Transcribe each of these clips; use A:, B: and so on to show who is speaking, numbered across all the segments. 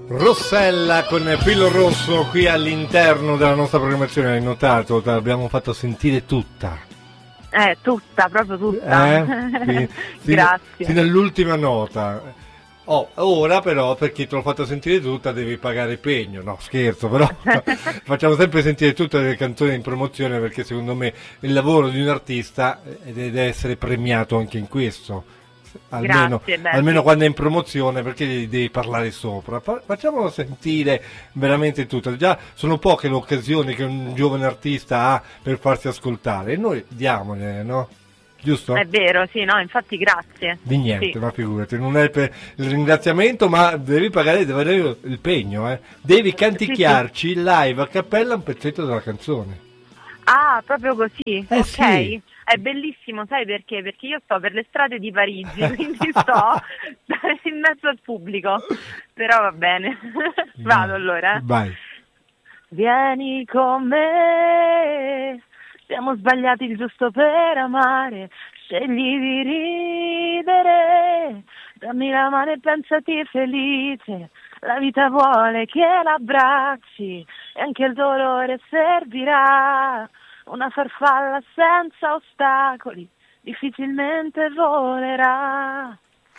A: Rossella con Filo Rosso qui all'interno della nostra programmazione, hai notato? L'abbiamo fatto sentire tutta.
B: Tutta, proprio tutta. Grazie.
A: Fino all'ultima nota. Ora però, perché te l'ho fatto sentire tutta, devi pagare pegno. No, scherzo, però facciamo sempre sentire tutte le canzoni in promozione, perché secondo me il lavoro di un artista deve essere premiato anche in questo. Almeno quando è in promozione, perché devi parlare sopra. Facciamolo sentire veramente tutto. Già sono poche le occasioni che un giovane artista ha per farsi ascoltare, e noi diamone, no? Giusto?
B: È vero, sì, no, infatti grazie.
A: Di niente,
B: sì.
A: Ma figurati, non è per il ringraziamento, ma devi pagare, devi avere il pegno, Devi canticchiarci live a cappella un pezzetto della canzone.
B: Ah, proprio così? Ok.
A: Sì.
B: È bellissimo, sai perché? Perché io sto per le strade di Parigi, quindi sto in mezzo al pubblico. Però va bene. Vado allora.
A: Vai.
B: Vieni con me, siamo sbagliati il giusto per amare, scegli di ridere, dammi la mano e pensati felice, la vita vuole che l'abbracci e anche il dolore servirà. Una farfalla senza ostacoli difficilmente volerà.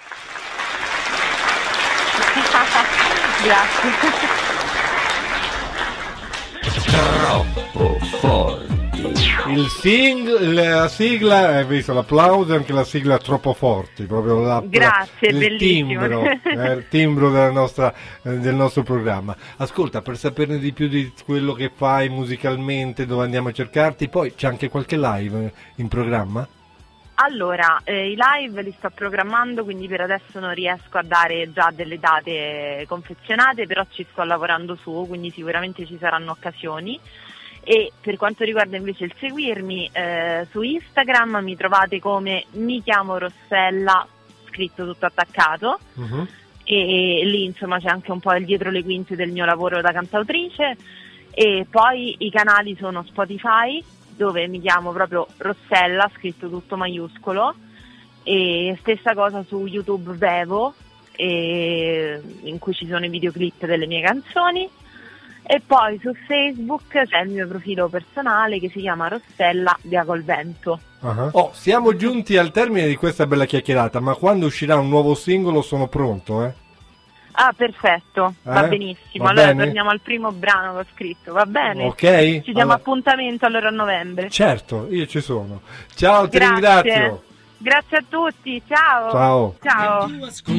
B: Grazie.
C: Troppo forti.
A: La sigla, hai visto l'applauso, anche la sigla troppo forti, proprio
B: grazie,
A: il
B: bellissimo.
A: il timbro del nostro programma. Ascolta, per saperne di più di quello che fai musicalmente, dove andiamo a cercarti, poi c'è anche qualche live in programma?
B: Allora, i live li sto programmando, quindi per adesso non riesco a dare già delle date confezionate, però ci sto lavorando su, quindi sicuramente ci saranno occasioni. E per quanto riguarda invece il seguirmi, su Instagram mi trovate come mi chiamo Rossella, scritto tutto attaccato, e lì insomma c'è anche un po' il dietro le quinte del mio lavoro da cantautrice. E poi i canali sono Spotify, dove mi chiamo proprio Rossella, scritto tutto maiuscolo, e stessa cosa su YouTube Vevo, in cui ci sono i videoclip delle mie canzoni. E poi su Facebook c'è il mio profilo personale che si chiama Rossella Via col Vento.
A: Siamo giunti al termine di questa bella chiacchierata, ma quando uscirà un nuovo singolo sono pronto,
B: Ah, perfetto, va benissimo.
A: Va
B: allora
A: bene?
B: Torniamo al primo brano che ho scritto, va bene?
A: Ok.
B: Ci diamo appuntamento allora a novembre.
A: Certo, io ci sono. Ciao, ti
B: Grazie.
A: ringrazio.
B: Grazie a tutti, ciao.
A: Ciao.
B: Ciao.